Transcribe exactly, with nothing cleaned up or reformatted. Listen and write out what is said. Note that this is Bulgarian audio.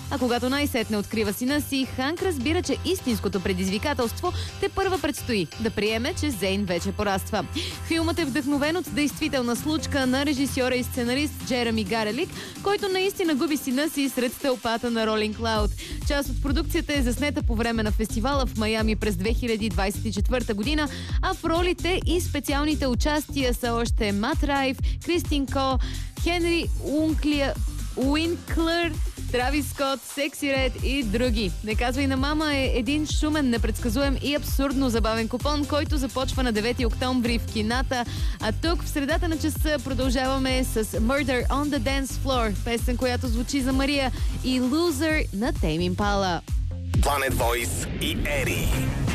А когато най-сетне открива сина си, Ханк разбира, че истинското предизвикателство те първа предстои да приеме, че Зейн вече пораства. Филмът е вдъхновен от действителна случка на режисьора и сценарист Джереми Гарелик, който наистина губи сина си сред тълпата на Ролинг Лауд. Част от продукцията е заснета по време на фестивала в Майами през две хиляди двадесет и четвърта година, а в ролите и специалните участия са още Мат Райф, Кристин Ко, Хенри Унклия, Уинклер, Травис Скот, Секси Ред и други. Не казвай на мама е един шумен, непредсказуем и абсурдно забавен купон, който започва на девети октомври в кината. А тук в средата на часа продължаваме с Murder on the Dance Floor, песен, която звучи за Мария, и Loser на Тейм Импала. Planet Voice и Ери.